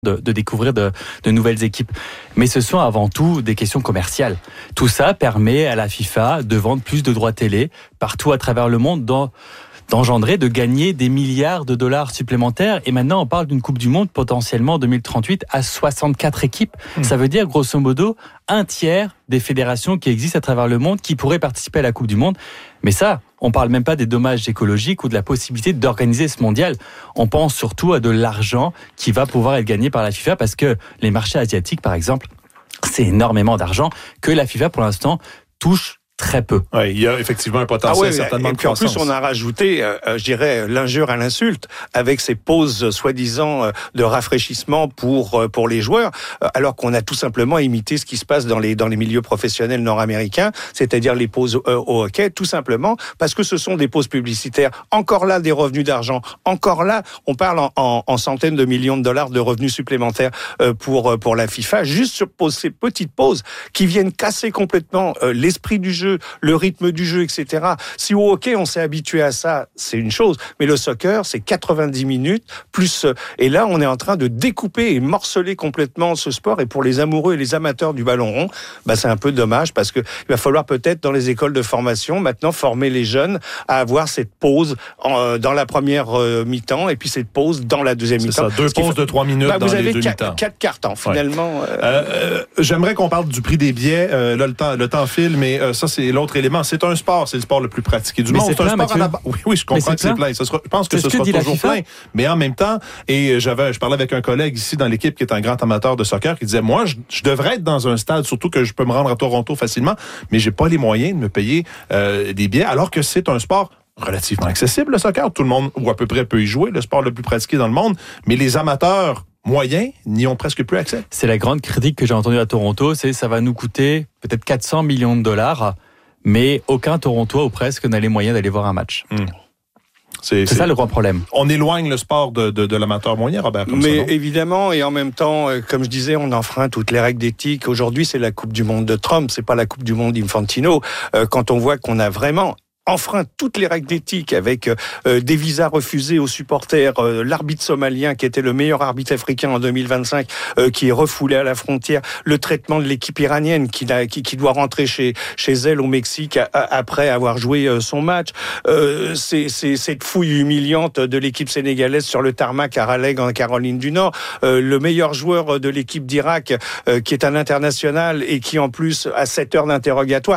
de découvrir de nouvelles équipes. Mais ce sont avant tout des questions commerciales. Tout ça permet à la FIFA de vendre plus de droits télé partout à travers le monde, d'engendrer, de gagner des milliards de dollars supplémentaires. Et maintenant, on parle d'une Coupe du Monde potentiellement en 2038 à 64 équipes. Ça veut dire, grosso modo, un tiers des fédérations qui existent à travers le monde qui pourraient participer à la Coupe du Monde. Mais ça, on parle même pas des dommages écologiques ou de la possibilité d'organiser ce mondial. On pense surtout à de l'argent qui va pouvoir être gagné par la FIFA parce que les marchés asiatiques, par exemple, c'est énormément d'argent que la FIFA, pour l'instant, touche très peu. Oui, il y a effectivement un potentiel certainement de croissance. Et puis en plus, on a rajouté, je dirais, l'injure à l'insulte avec ces pauses soi-disant de rafraîchissement pour les joueurs, alors qu'on a tout simplement imité ce qui se passe dans les milieux professionnels nord-américains, c'est-à-dire les pauses au hockey, tout simplement parce que ce sont des pauses publicitaires. Encore là, des revenus d'argent. Encore là, on parle en centaines de millions de dollars de revenus supplémentaires pour la FIFA, juste sur ces petites pauses qui viennent casser complètement l'esprit du jeu, le rythme du jeu, etc. Si au hockey, on s'est habitué à ça, c'est une chose. Mais le soccer, c'est 90 minutes, plus... Et là, on est en train de découper et morceler complètement ce sport. Et pour les amoureux et les amateurs du ballon rond, c'est un peu dommage parce qu'il va falloir peut-être, dans les écoles de formation, maintenant, former les jeunes à avoir cette pause dans la première mi-temps et puis cette pause dans la deuxième mi-temps. C'est ça, 2 pauses de 3 minutes dans les deux mi-temps. 4 cartons, finalement. J'aimerais qu'on parle du prix des billets. Là, le temps file, mais ça, c'est l'autre élément. C'est un sport, c'est le sport le plus pratiqué du monde. C'est un sport Oui, je comprends que c'est plein. Je pense que ce sera toujours plein. Mais en même temps, et je parlais avec un collègue ici dans l'équipe qui est un grand amateur de soccer qui disait, moi, je devrais être dans un stade, surtout que je peux me rendre à Toronto facilement, mais j'ai pas les moyens de me payer des billets, alors que c'est un sport relativement accessible, le soccer. Tout le monde, ou à peu près, peut y jouer, le sport le plus pratiqué dans le monde, mais les amateurs moyens n'y ont presque plus accès. C'est la grande critique que j'ai entendue à Toronto, c'est ça va nous coûter peut-être 400 millions de dollars, mais aucun Torontois ou presque n'a les moyens d'aller voir un match. C'est ça le gros problème. On éloigne le sport de l'amateur moyen, Robert. Mais évidemment, et en même temps, comme je disais, on enfreint toutes les règles d'éthique. Aujourd'hui, c'est la Coupe du Monde de Trump, c'est pas la Coupe du Monde d'Infantino. Quand on voit qu'on a vraiment enfreint toutes les règles d'éthique avec des visas refusés aux supporters, l'arbitre somalien qui était le meilleur arbitre africain en 2025 qui est refoulé à la frontière, le traitement de l'équipe iranienne qui doit rentrer chez elle au Mexique après avoir joué son match, c'est cette fouille humiliante de l'équipe sénégalaise sur le tarmac à Raleigh en Caroline du Nord, le meilleur joueur de l'équipe d'Irak qui est un international et qui en plus a 7 heures d'interrogatoire,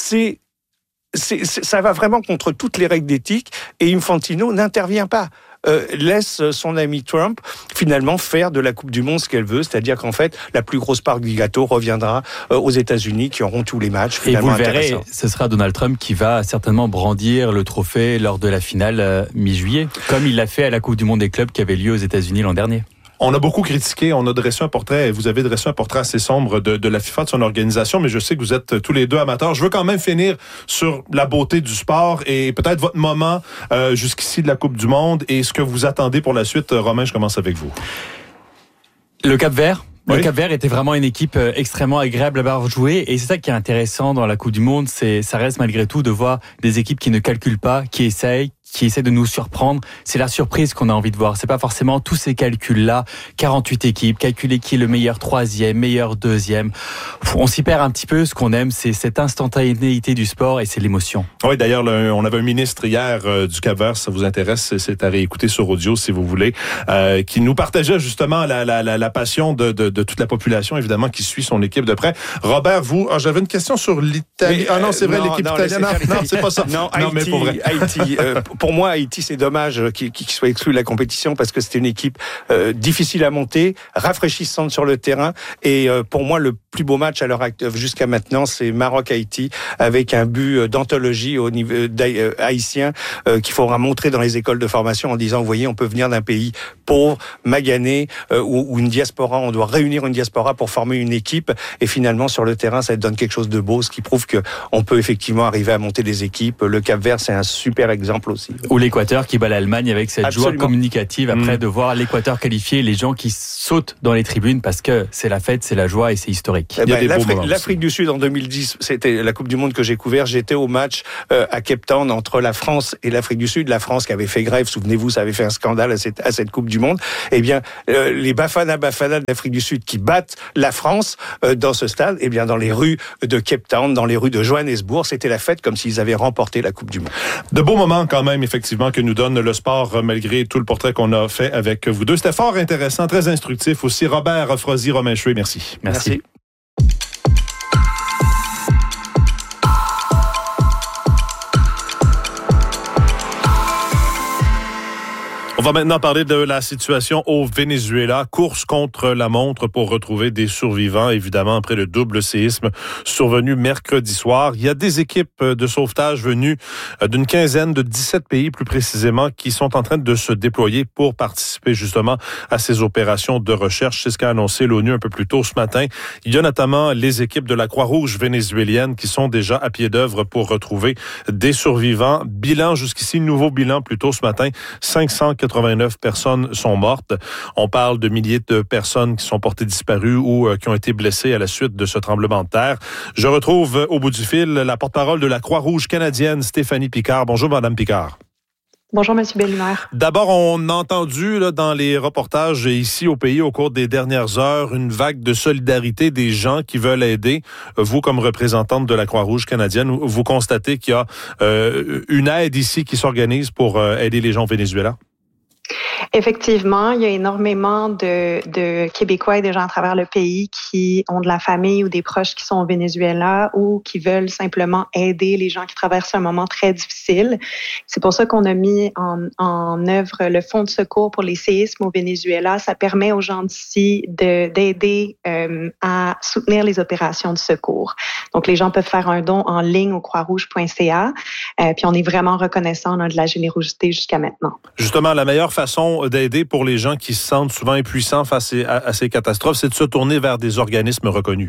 ça va vraiment contre toutes les règles d'éthique et Infantino n'intervient pas. Laisse son ami Trump finalement faire de la Coupe du Monde ce qu'elle veut, c'est-à-dire qu'en fait la plus grosse part du gâteau reviendra aux États-Unis qui auront tous les matchs. Et vous le verrez, ce sera Donald Trump qui va certainement brandir le trophée lors de la finale mi-juillet, comme il l'a fait à la Coupe du Monde des clubs qui avait lieu aux États-Unis l'an dernier. On a beaucoup critiqué, on a dressé un portrait, vous avez dressé un portrait assez sombre de la FIFA, de son organisation, mais je sais que vous êtes tous les deux amateurs. Je veux quand même finir sur la beauté du sport et peut-être votre moment jusqu'ici de la Coupe du Monde et ce que vous attendez pour la suite. Romain, je commence avec vous. Le Cap-Vert. Oui. Le Cap-Vert était vraiment une équipe extrêmement agréable à voir jouer et c'est ça qui est intéressant dans la Coupe du Monde, ça reste malgré tout de voir des équipes qui ne calculent pas, qui essaient de nous surprendre. C'est la surprise qu'on a envie de voir. C'est pas forcément tous ces calculs-là. 48 équipes, calculer qui est le meilleur troisième, meilleur deuxième. On s'y perd un petit peu. Ce qu'on aime, c'est cette instantanéité du sport et c'est l'émotion. Oui, d'ailleurs, on avait un ministre hier du Cap-Vert, ça vous intéresse, c'est à réécouter sur audio si vous voulez, qui nous partageait justement la passion de toute la population, évidemment, qui suit son équipe de près. Robert, vous, j'avais une question sur l'Italie. Non, c'est vrai, l'équipe italienne. Non, c'est pas ça. Non, Haïti, mais pour vrai. Haïti, pour moi, Haïti, c'est dommage qu'il soit exclu de la compétition parce que c'était une équipe difficile à monter, rafraîchissante sur le terrain. Et pour moi, le plus beau match à l'heure actuelle, jusqu'à maintenant, c'est Maroc-Haïti avec un but d'anthologie au niveau haïtien qu'il faudra montrer dans les écoles de formation en disant, vous voyez, on peut venir d'un pays pauvre, magané, ou une diaspora. On doit réunir une diaspora pour former une équipe. Et finalement, sur le terrain, ça donne quelque chose de beau, ce qui prouve qu'on peut effectivement arriver à monter des équipes. Le Cap-Vert, c'est un super exemple aussi. aussi. Ou l'Équateur qui bat l'Allemagne avec cette Absolument. joie communicative après de voir l'Équateur qualifier, les gens qui sautent dans les tribunes parce que c'est la fête, c'est la joie et c'est historique. L'Afrique du Sud en 2010, c'était la Coupe du Monde que j'ai couvert. J'étais au match à Cape Town entre la France et l'Afrique du Sud. La France qui avait fait grève, souvenez-vous, ça avait fait un scandale à cette Coupe du Monde. Eh bien, les Bafana de l'Afrique du Sud qui battent la France dans ce stade, eh bien, dans les rues de Cape Town, dans les rues de Johannesburg, c'était la fête comme s'ils avaient remporté la Coupe du Monde. De beaux moments quand même, effectivement, que nous donne le sport, malgré tout le portrait qu'on a fait avec vous deux. C'était fort intéressant, très instructif aussi. Robert Frozy, Romain Chouet, merci. Merci. On va maintenant parler de la situation au Venezuela. Course contre la montre pour retrouver des survivants, évidemment, après le double séisme survenu mercredi soir. Il y a des équipes de sauvetage venues d'une quinzaine, de 17 pays plus précisément, qui sont en train de se déployer pour participer justement à ces opérations de recherche. C'est ce qu'a annoncé l'ONU un peu plus tôt ce matin. Il y a notamment les équipes de la Croix-Rouge vénézuélienne qui sont déjà à pied d'œuvre pour retrouver des survivants. Bilan jusqu'ici, nouveau bilan plus tôt ce matin, 589 personnes sont mortes. On parle de milliers de personnes qui sont portées disparues ou qui ont été blessées à la suite de ce tremblement de terre. Je retrouve au bout du fil la porte-parole de la Croix-Rouge canadienne, Stéphanie Picard. Bonjour, Madame Picard. Bonjour, M. Bellemare. D'abord, on a entendu dans les reportages ici au pays au cours des dernières heures une vague de solidarité des gens qui veulent aider. Vous, comme représentante de la Croix-Rouge canadienne, vous constatez qu'il y a une aide ici qui s'organise pour aider les gens au Venezuela? Effectivement, il y a énormément de Québécois et de gens à travers le pays qui ont de la famille ou des proches qui sont au Venezuela ou qui veulent simplement aider les gens qui traversent un moment très difficile. C'est pour ça qu'on a mis en œuvre le fonds de secours pour les séismes au Venezuela. Ça permet aux gens d'ici d'aider à soutenir les opérations de secours. Donc, les gens peuvent faire un don en ligne au croixrouge.ca. Puis, on est vraiment reconnaissant de la générosité jusqu'à maintenant. Justement, la meilleure façon d'aider pour les gens qui se sentent souvent impuissants face à ces catastrophes, c'est de se tourner vers des organismes reconnus.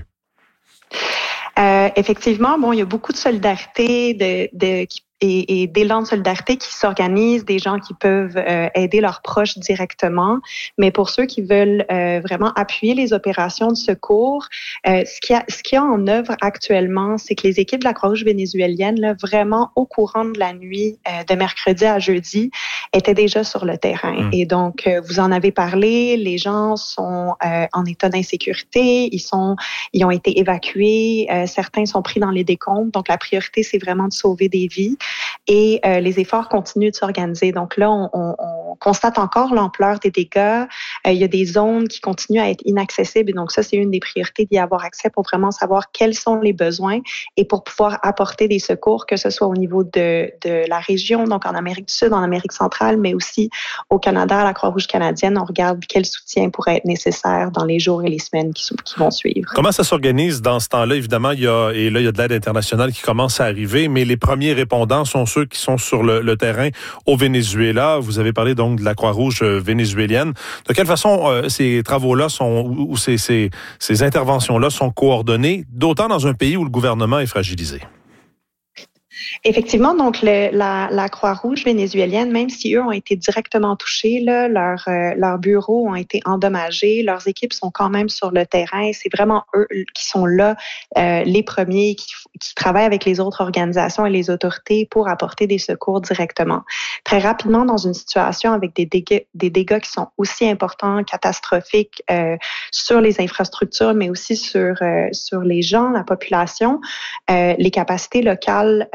Effectivement, bon, il y a beaucoup de solidarité et d'élan de solidarité qui s'organisent, des gens qui peuvent aider leurs proches directement. Mais pour ceux qui veulent vraiment appuyer les opérations de secours, ce qu'il y a en œuvre actuellement, c'est que les équipes de la Croix-Rouge vénézuélienne, là, vraiment au courant de la nuit de mercredi à jeudi, étaient déjà sur le terrain. Et donc, vous en avez parlé, les gens sont en état d'insécurité, ils ont été évacués, certains sont pris dans les décombres. Donc, la priorité, c'est vraiment de sauver des vies. Et les efforts continuent de s'organiser. Donc là, on constate encore l'ampleur des dégâts. Il y a des zones qui continuent à être inaccessibles. Et donc ça, c'est une des priorités d'y avoir accès pour vraiment savoir quels sont les besoins et pour pouvoir apporter des secours, que ce soit au niveau de la région, donc en Amérique du Sud, en Amérique centrale, mais aussi au Canada, à la Croix-Rouge canadienne. On regarde quel soutien pourrait être nécessaire dans les jours et les semaines qui vont suivre. Comment ça s'organise dans ce temps-là? Évidemment, il y a de l'aide internationale qui commence à arriver, mais les premiers répondants sont ceux qui sont sur le terrain au Venezuela. Vous avez parlé donc de la Croix-Rouge vénézuélienne. De quelle façon ces travaux-là ou ces interventions-là sont coordonnées, d'autant dans un pays où le gouvernement est fragilisé? Effectivement, donc la Croix-Rouge vénézuélienne, même si eux ont été directement touchés, là, leurs bureaux ont été endommagés, leurs équipes sont quand même sur le terrain. C'est vraiment eux qui sont là, les premiers qui travaillent avec les autres organisations et les autorités pour apporter des secours directement. Très rapidement, dans une situation avec des dégâts qui sont aussi importants, catastrophiques sur les infrastructures, mais aussi sur les gens, la population, les capacités locales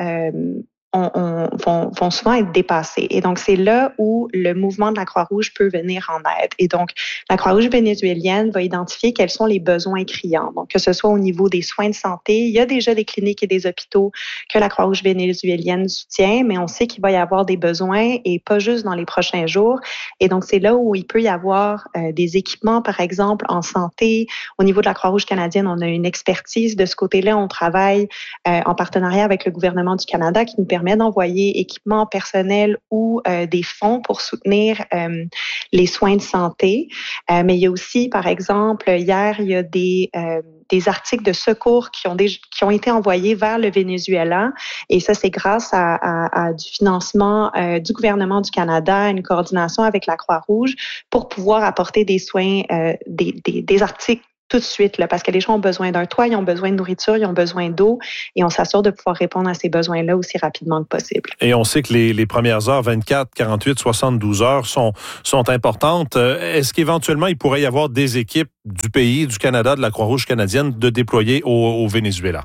vont souvent être dépassés. Et donc, c'est là où le mouvement de la Croix-Rouge peut venir en aide. Et donc, la Croix-Rouge vénézuélienne va identifier quels sont les besoins criants. Donc, que ce soit au niveau des soins de santé, il y a déjà des cliniques et des hôpitaux que la Croix-Rouge vénézuélienne soutient, mais on sait qu'il va y avoir des besoins et pas juste dans les prochains jours. Et donc, c'est là où il peut y avoir des équipements, par exemple, en santé. Au niveau de la Croix-Rouge canadienne, on a une expertise de ce côté-là. On travaille en partenariat avec le gouvernement du Canada qui nous permet permet d'envoyer équipement personnel ou des fonds pour soutenir les soins de santé. Mais il y a aussi, par exemple, hier, il y a des articles de secours qui ont été envoyés vers le Venezuela. Et ça, c'est grâce à du financement du gouvernement du Canada, une coordination avec la Croix-Rouge pour pouvoir apporter des soins, des articles tout de suite, là, parce que les gens ont besoin d'un toit, ils ont besoin de nourriture, ils ont besoin d'eau, et on s'assure de pouvoir répondre à ces besoins-là aussi rapidement que possible. Et on sait que les premières heures, 24, 48, 72 heures, sont importantes. Est-ce qu'éventuellement, il pourrait y avoir des équipes du pays, du Canada, de la Croix-Rouge canadienne, de déployer au Venezuela?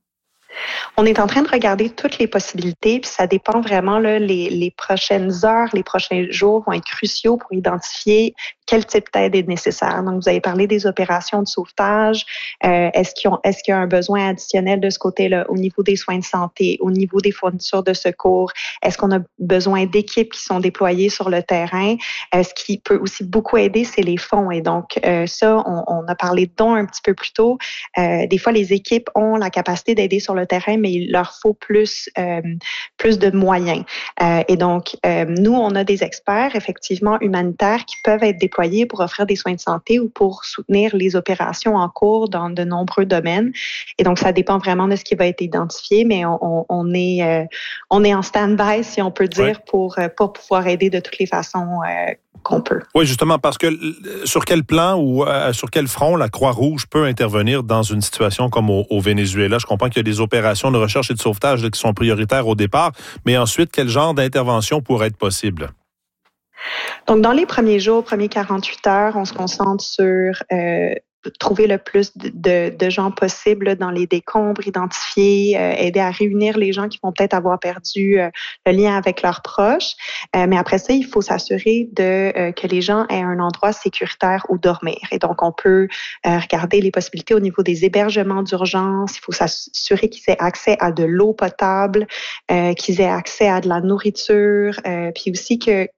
On est en train de regarder toutes les possibilités, puis ça dépend vraiment, là, les prochaines heures, les prochains jours vont être cruciaux pour identifier quel type d'aide est nécessaire. Donc, vous avez parlé des opérations de sauvetage. Est-ce qu'il y a un besoin additionnel de ce côté-là au niveau des soins de santé, au niveau des fournitures de secours? Est-ce qu'on a besoin d'équipes qui sont déployées sur le terrain? Ce qui peut aussi beaucoup aider, c'est les fonds. Et donc, ça, on a parlé de dons un petit peu plus tôt. Des fois, les équipes ont la capacité d'aider sur le terrain, mais il leur faut plus de moyens. Et donc, nous, on a des experts, effectivement, humanitaires qui peuvent être déployés pour offrir des soins de santé ou pour soutenir les opérations en cours dans de nombreux domaines. Et donc, ça dépend vraiment de ce qui va être identifié, mais on est en stand-by, si on peut dire, pour pouvoir aider de toutes les façons qu'on peut. Oui, justement, parce que sur quel plan ou sur quel front la Croix-Rouge peut intervenir dans une situation comme au Venezuela? Je comprends qu'il y a des opérations de recherche et de sauvetage qui sont prioritaires au départ, mais ensuite, quel genre d'intervention pourrait être possible? Donc, dans les premiers jours, premiers 48 heures, on se concentre sur trouver le plus de gens possible dans les décombres, identifier, aider à réunir les gens qui vont peut-être avoir perdu le lien avec leurs proches. Mais après ça, il faut s'assurer que les gens aient un endroit sécuritaire où dormir. Et donc, on peut regarder les possibilités au niveau des hébergements d'urgence. Il faut s'assurer qu'ils aient accès à de l'eau potable, qu'ils aient accès à de la nourriture, puis aussi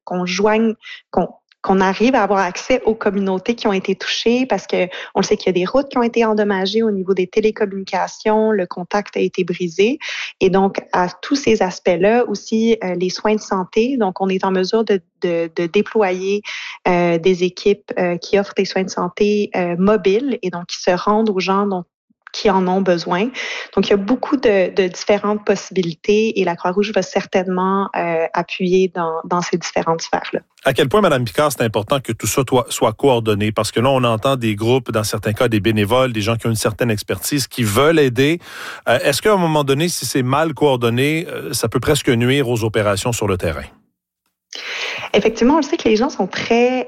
qu'on arrive à avoir accès aux communautés qui ont été touchées parce que on le sait qu'il y a des routes qui ont été endommagées au niveau des télécommunications, le contact a été brisé. Et donc, à tous ces aspects-là, aussi les soins de santé. Donc, on est en mesure de déployer des équipes qui offrent des soins de santé mobiles et donc qui se rendent aux gens qui en ont besoin. Donc, il y a beaucoup de différentes possibilités et la Croix-Rouge va certainement appuyer dans ces différentes sphères-là. À quel point, Mme Picard, c'est important que tout ça soit coordonné? Parce que là, on entend des groupes, dans certains cas, des bénévoles, des gens qui ont une certaine expertise, qui veulent aider. Est-ce qu'à un moment donné, si c'est mal coordonné, ça peut presque nuire aux opérations sur le terrain? Effectivement, on sait que les gens sont très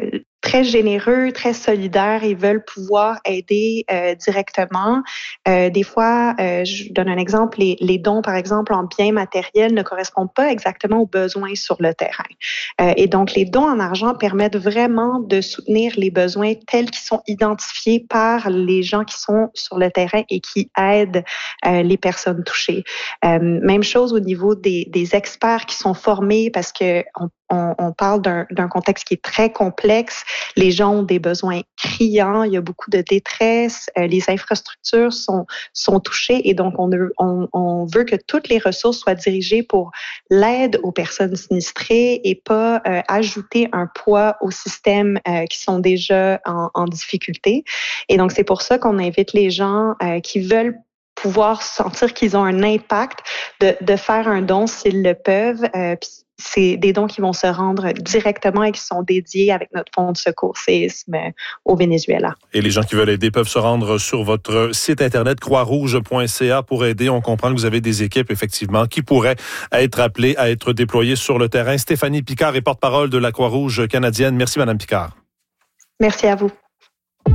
généreux, très solidaires et veulent pouvoir aider directement. Des fois, je donne un exemple, les dons, par exemple, en biens matériels ne correspondent pas exactement aux besoins sur le terrain. Et donc, les dons en argent permettent vraiment de soutenir les besoins tels qu'ils sont identifiés par les gens qui sont sur le terrain et qui aident les personnes touchées. Même chose au niveau des experts qui sont formés parce que on parle d'un contexte qui est très complexe. Les gens ont des besoins criants, il y a beaucoup de détresse, les infrastructures sont touchées et donc on veut que toutes les ressources soient dirigées pour l'aide aux personnes sinistrées et pas ajouter un poids aux systèmes qui sont déjà en difficulté. Et donc c'est pour ça qu'on invite les gens qui veulent pouvoir sentir qu'ils ont un impact de faire un don s'ils le peuvent. C'est des dons qui vont se rendre directement et qui sont dédiés avec notre fonds de secours séisme au Venezuela. Et les gens qui veulent aider peuvent se rendre sur votre site internet croixrouge.ca pour aider. On comprend que vous avez des équipes, effectivement, qui pourraient être appelées à être déployées sur le terrain. Stéphanie Picard est porte-parole de la Croix-Rouge canadienne. Merci, Mme Picard. Merci à vous.